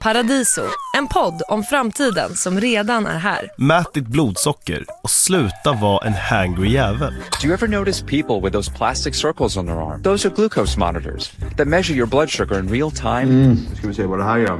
Paradiso, en podd om framtiden som redan är här. Mät ditt blodsocker och sluta vara en hangry jävel. Do you ever notice people with those plastic circles on their arm? Those are glucose monitors that measure your blood sugar in real time. Ska vi se vad det här gör.